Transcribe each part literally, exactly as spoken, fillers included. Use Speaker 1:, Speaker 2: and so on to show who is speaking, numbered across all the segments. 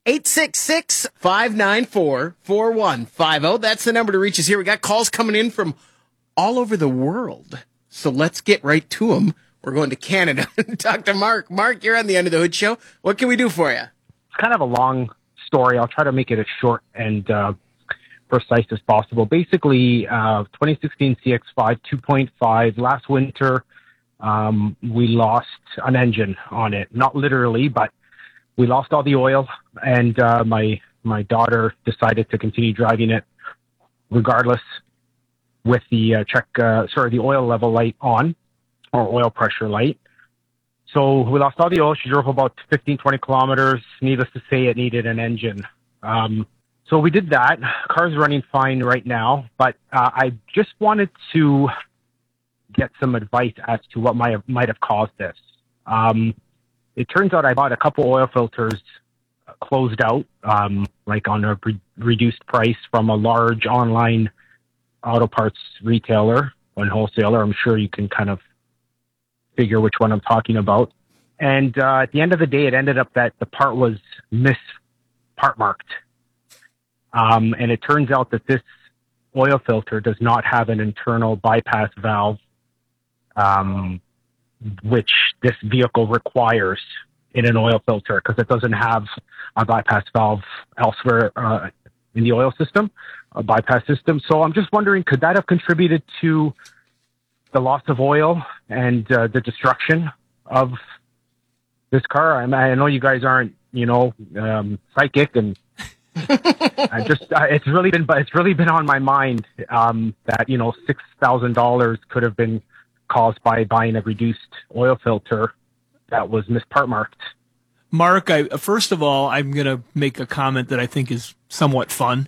Speaker 1: eight six six, five nine four, four one five zero. That's the number to reach us here. We got calls coming in from all over the world. So let's get right to them. We're going to Canada and talk to Mark. Mark, you're on the Under the Hood show. What can we do for you?
Speaker 2: It's kind of a long story. I'll try to make it as short and uh, precise as possible. Basically, uh, twenty sixteen C X five two point five. Last winter, um, we lost an engine on it. Not literally, but we lost all the oil, and uh, my my daughter decided to continue driving it regardless with the uh, check, uh, sorry, the oil level light on, or oil pressure light. So we lost all the oil. She drove about fifteen, twenty kilometers. Needless to say, it needed an engine. Um, so we did that. Car's running fine right now, but uh, I just wanted to get some advice as to what might have, might have caused this. Um, it turns out I bought a couple oil filters closed out, um, like on a re- reduced price from a large online auto parts retailer and wholesaler. I'm sure you can kind of figure which one I'm talking about. And uh, at the end of the day, it ended up that the part was mis part marked. Um, and it turns out that this oil filter does not have an internal bypass valve, um, which this vehicle requires in an oil filter, because it doesn't have a bypass valve elsewhere uh, in the oil system, a bypass system. So I'm just wondering, could that have contributed to the loss of oil and uh, the destruction of this car? I, mean, I know you guys aren't, you know, um, psychic, and I just uh, it's really been, but it's really been on my mind um, that you know six thousand dollars could have been caused by buying a reduced oil filter that was mispart marked.
Speaker 3: Mark, I, first of all, I'm going to make a comment that I think is somewhat fun.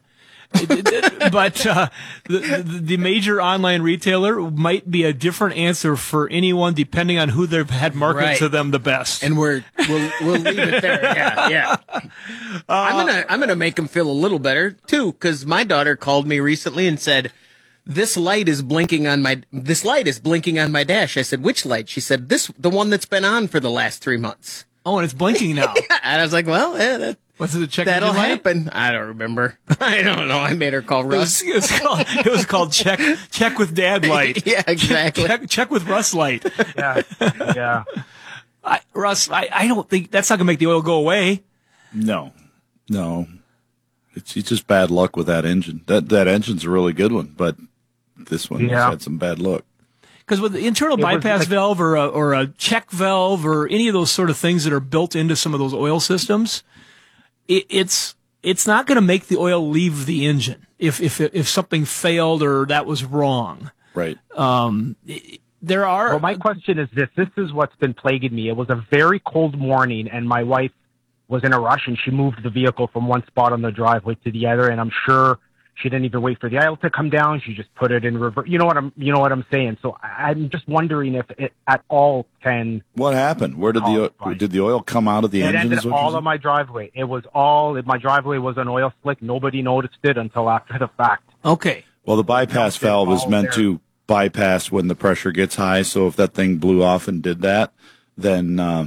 Speaker 3: But uh, the, the, the major online retailer might be a different answer for anyone depending on who they've had market
Speaker 1: Right.
Speaker 3: to them the best.
Speaker 1: And we're we'll we'll leave it there. Yeah, yeah.
Speaker 3: Uh,
Speaker 1: I'm gonna I'm gonna make him feel a little better too, because my daughter called me recently and said, "This light is blinking on my this light is blinking on my dash." I said, "Which light?" She said, "This the one that's been on for the last three months."
Speaker 3: Oh, and it's blinking now.
Speaker 1: And I was like, "Well, yeah, that,
Speaker 3: Was it a check
Speaker 1: that'll
Speaker 3: engine light?
Speaker 1: happen." I don't remember. I don't know. I made her call
Speaker 3: It
Speaker 1: Russ.
Speaker 3: was, it was called, it was called check check with dad light.
Speaker 1: Yeah, exactly.
Speaker 3: Check, check with Russ light.
Speaker 2: Yeah, yeah.
Speaker 3: I, Russ, I, I don't think that's not going to make the oil go away.
Speaker 4: No, no. It's, it's just bad luck with that engine. That that engine's a really good one, but this one
Speaker 2: Yeah.
Speaker 4: has had some bad luck.
Speaker 3: Because with the internal
Speaker 2: It was
Speaker 3: bypass
Speaker 2: like-
Speaker 3: valve or a, or a check valve or any of those sort of things that are built into some of those oil systems, it, it's it's not going to make the oil leave the engine if if if something failed or that was wrong.
Speaker 4: Right.
Speaker 3: Um, it- there are.
Speaker 2: Well, my question is this. This is what's been plaguing me. It was a very cold morning, and my wife was in a rush, and she moved the vehicle from one spot on the driveway to the other, and I'm sure she didn't even wait for the aisle to come down. She just put it in reverse. You know what I'm, you know what I'm saying? So I- I'm just wondering if it at all can.
Speaker 4: What happened? Where did the
Speaker 2: Oh,
Speaker 4: oil,
Speaker 2: fine.
Speaker 4: did the oil come out of the
Speaker 2: It
Speaker 4: engine?
Speaker 2: ended
Speaker 4: is what you're
Speaker 2: all
Speaker 4: saying?
Speaker 2: on my driveway. It was all, my driveway was an oil slick. Nobody noticed it until after the fact.
Speaker 3: Okay.
Speaker 4: Well, the bypass
Speaker 2: No,
Speaker 4: valve is
Speaker 2: all
Speaker 4: meant
Speaker 2: there.
Speaker 4: to bypass when the pressure gets high. So if that thing blew off and did that, then uh,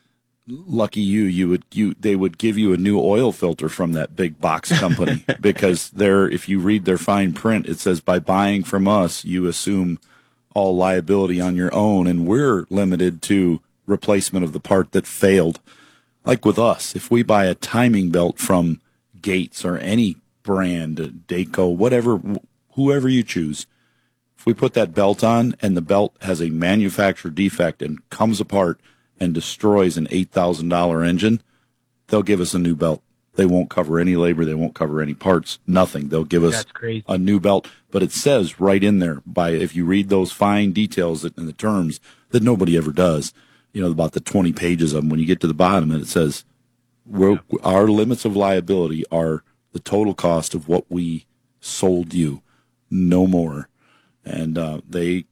Speaker 4: lucky you, you would you they would give you a new oil filter from that big box company because they're if you read their fine print, it says by buying from us, you assume all liability on your own, and we're limited to replacement of the part that failed. Like with us, if we buy a timing belt from Gates or any brand, Dayco, whatever, whoever you choose, if we put that belt on and the belt has a manufacturer defect and comes apart and destroys an eight thousand dollars engine, they'll give us a new belt. They won't cover any labor. They won't cover any parts, nothing. They'll give us
Speaker 2: That's crazy.
Speaker 4: a new belt. But it says right in there, by if you read those fine details and the terms that nobody ever does, you know, about the twenty pages of them, when you get to the bottom, and it says, we're, our limits of liability are the total cost of what we sold you, no more. And uh, they,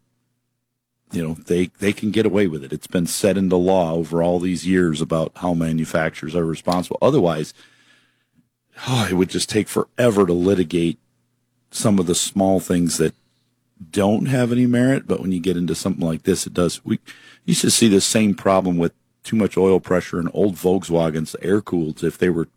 Speaker 4: you know, they they can get away with it. It's been set into law over all these years about how manufacturers are responsible. Otherwise, oh, it would just take forever to litigate some of the small things that don't have any merit. But when you get into something like this, it does. We used to see the same problem with too much oil pressure in old Volkswagens, air cooled. If they were